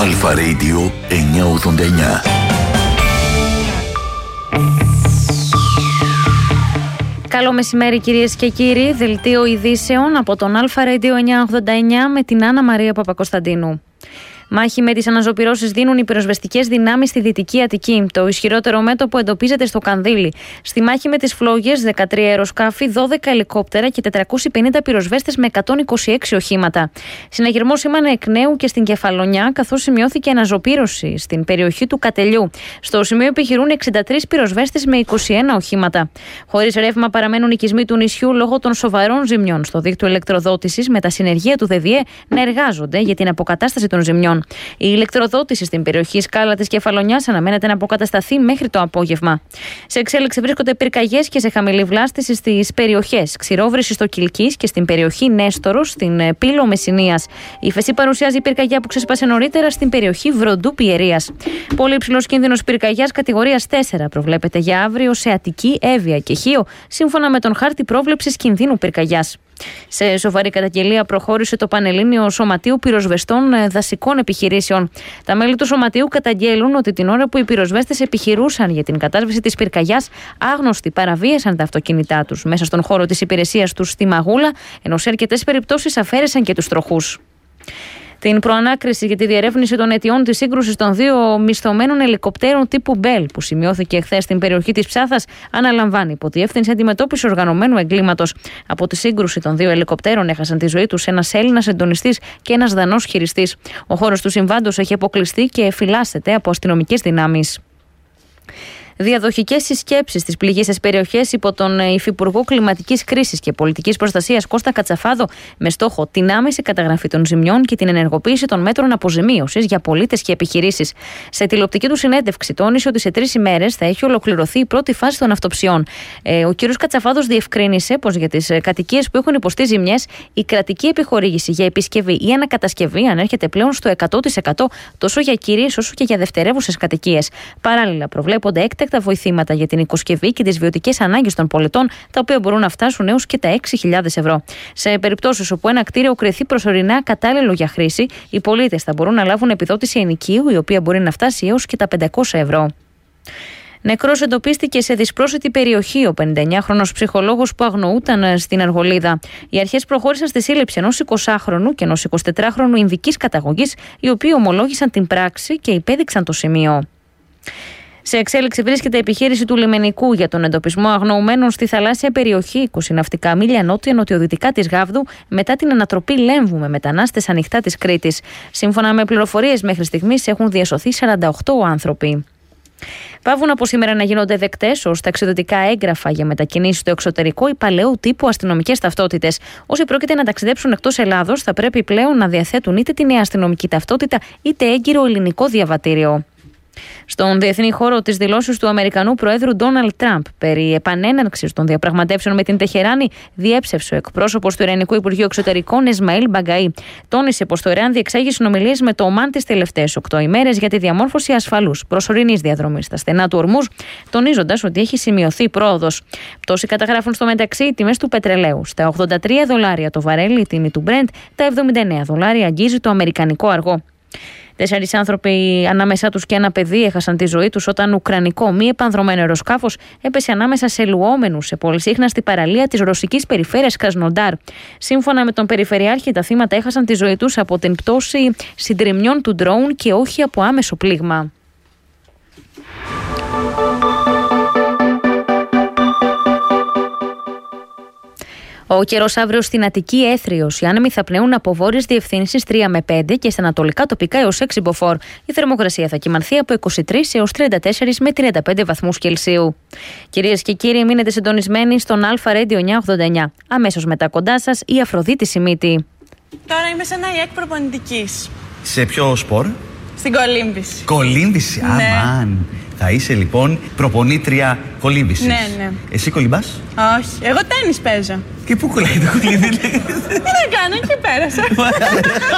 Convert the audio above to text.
Αλφα Radio 989. Καλό μεσημέρι κυρίες και κύριοι, δελτίο ειδήσεων από τον Αλφα Radio 989 με την Άννα Μαρία Παπακοσταντίνου. Μάχη με τις αναζωπυρώσεις δίνουν οι πυροσβεστικές δυνάμεις στη Δυτική Αττική. Το ισχυρότερο μέτωπο εντοπίζεται στο Κανδύλι. Στη μάχη με τις φλόγες, 13 αεροσκάφη, 12 ελικόπτερα και 450 πυροσβέστες με 126 οχήματα. Συναγερμό σήμανε εκ νέου και στην Κεφαλονιά, καθώς σημειώθηκε αναζωπύρωση στην περιοχή του Κατελιού. Στο σημείο επιχειρούν 63 πυροσβέστες με 21 οχήματα. Χωρίς ρεύμα παραμένουν οικισμοί του νησιού λόγω των σοβαρών ζημιών στο δίκτυο ηλεκτροδότησης, με τα συνεργεία του ΔΕΔΙΕ να εργάζονται για την αποκατάσταση των ζημιών. Η ηλεκτροδότηση στην περιοχή Σκάλα της Κεφαλονιάς αναμένεται να αποκατασταθεί μέχρι το απόγευμα. Σε εξέλιξη βρίσκονται πυρκαγιές και σε χαμηλή βλάστηση στις περιοχές Ξηρόβρηση στο Κιλκής και στην περιοχή Νέστορος στην Πύλο Μεσσηνίας. Η ύφεση παρουσιάζει πυρκαγιά που ξέσπασε νωρίτερα στην περιοχή Βροντού Πιερίας. Πολύ υψηλός κίνδυνος πυρκαγιάς κατηγορίας 4 προβλέπεται για αύριο σε Αττική, Εύβοια και Χίο, σύμφωνα με τον χάρτη πρόβλεψης κινδύνου πυρκαγιάς. Σε σοβαρή καταγγελία προχώρησε το Πανελλήνιο Σωματείο Πυροσβεστών Δασικών Επιχειρήσεων. Τα μέλη του Σωματείου καταγγέλουν ότι την ώρα που οι πυροσβέστες επιχειρούσαν για την κατάσβεση της πυρκαγιάς, άγνωστοι παραβίασαν τα αυτοκίνητά τους μέσα στον χώρο της υπηρεσίας τους στη Μαγούλα, ενώ σε αρκετές περιπτώσεις αφαίρεσαν και τους τροχούς. Την προανάκριση για τη διερεύνηση των αιτιών της σύγκρουσης των δύο μισθωμένων ελικοπτέρων τύπου Μπέλ που σημειώθηκε χθες στην περιοχή της Ψάθας αναλαμβάνει υπό τη Διεύθυνση Αντιμετώπισης Οργανωμένου Εγκλήματος. Από τη σύγκρουση των δύο ελικοπτέρων έχασαν τη ζωή τους ένας Έλληνας συντονιστής και ένας Δανός χειριστής. Ο χώρος του συμβάντος έχει αποκλειστεί και φυλάσσεται από αστυνομικές δυνάμεις. Διαδοχικές συσκέψεις στις πληγείσες περιοχές υπό τον Υφυπουργό Κλιματικής Κρίσης και Πολιτικής Προστασίας Κώστα Κατσαφάδο, με στόχο την άμεση καταγραφή των ζημιών και την ενεργοποίηση των μέτρων αποζημίωσης για πολίτες και επιχειρήσεις. Σε τηλεοπτική του συνέντευξη τόνισε ότι σε 3 ημέρες θα έχει ολοκληρωθεί η πρώτη φάση των αυτοψιών. Ο κ. Κατσαφάδος διευκρίνησε πως για τις κατοικίες που έχουν υποστεί ζημιές, η κρατική επιχορήγηση για επισκευή ή ανακατασκευή ανέρχεται πλέον στο 100% τόσο για κύριες όσο και για δευτερεύουσες κατοικίες. Παράλληλα, προβλέπονται έκτακτα βοηθήματα για την οικοσκευή και τις βιωτικές ανάγκες των πολιτών, τα οποία μπορούν να φτάσουν έως και τα 6.000 ευρώ. Σε περιπτώσεις όπου ένα κτίριο κριθεί προσωρινά κατάλληλο για χρήση, οι πολίτες θα μπορούν να λάβουν επιδότηση ενοικίου, η οποία μπορεί να φτάσει έως και τα 500 ευρώ. Νεκρός εντοπίστηκε σε δυσπρόσιτη περιοχή ο 59χρονος ψυχολόγος που αγνοούταν στην Αργολίδα. Οι αρχές προχώρησαν στη σύλληψη ενός 20χρονου και ενός 24χρονου Ινδικής καταγωγής, οι οποίοι ομολόγησαν την πράξη και υπέδειξαν το σημείο. Σε εξέλιξη βρίσκεται η επιχείρηση του Λιμενικού για τον εντοπισμό αγνοουμένων στη θαλάσσια περιοχή 20 ναυτικά μίλια νότια-νοτιοδυτικά της Γάβδου μετά την ανατροπή Λέμβου με μετανάστες ανοιχτά της Κρήτης. Σύμφωνα με πληροφορίες, μέχρι στιγμής έχουν διασωθεί 48 άνθρωποι. Παύουν από σήμερα να γίνονται δεκτές ως ταξιδιωτικά έγγραφα για μετακινήσεις στο εξωτερικό ή παλαιού τύπου αστυνομικές ταυτότητες. Όσοι πρόκειται να ταξιδέψουν εκτός Ελλάδος θα πρέπει πλέον να διαθέτουν είτε τη νέα αστυνομική ταυτότητα είτε έγκυρο ελληνικό διαβατήριο. Στον διεθνή χώρο, τις δηλώσεις του Αμερικανού Προέδρου Ντόναλντ Τραμπ περί επανέναρξης των διαπραγματεύσεων με την Τεχεράνη διέψευσε ο εκπρόσωπος του Ιρανικού Υπουργείου Εξωτερικών Ισμαήλ Μπαγκαή. Τόνισε πως το Ιράν διεξάγει συνομιλίες με το Ομάν τις τελευταίες 8 ημέρες για τη διαμόρφωση ασφαλούς προσωρινής διαδρομής στα στενά του Ορμούζ, τονίζοντας ότι έχει σημειωθεί πρόοδος. Πτώση καταγράφουν στο μεταξύ οι τιμές του πετρελαίου. Στα $83 το βαρέλι, η τιμή του Brent, τα $79 αγγίζει το αμερικανικό αργό. 4 άνθρωποι, ανάμεσά τους και ένα παιδί, έχασαν τη ζωή τους όταν ουκρανικό μη επανδρωμένο αεροσκάφος έπεσε ανάμεσα σε λουόμενους σε πολυσύχναστη παραλία της ρωσικής περιφέρειας Κρασνοντάρ. Σύμφωνα με τον Περιφερειάρχη, τα θύματα έχασαν τη ζωή τους από την πτώση συντριμμιών του ντρόουν και όχι από άμεσο πλήγμα. Ο καιρός αύριο στην Αττική έθριος. Οι άνεμοι θα πνέουν από βόρειες διευθύνσεις 3 με 5 και στα ανατολικά τοπικά έως 6 μποφόρ. Η θερμοκρασία θα κυμανθεί από 23 έως 34 με 35 βαθμούς Κελσίου. Κυρίες και κύριοι, μείνετε συντονισμένοι στον Αλφα Radio 989. Αμέσως μετά κοντά σας η Αφροδίτη Σιμίτη. Τώρα είμαι σε ένα ΙΕΚ προπονητικής. Σε ποιο σπορ? Στην κολύμβηση. Κολύμβηση, Ναι. αμάν. Θα είσαι λοιπόν προπονήτρια κολύμβησης. Ναι. Εσύ κολυμπάς? Όχι. Εγώ τένις παίζω. Και πού κολλάει το κολύμβη? Τι να κάνω, εκεί πέρασα.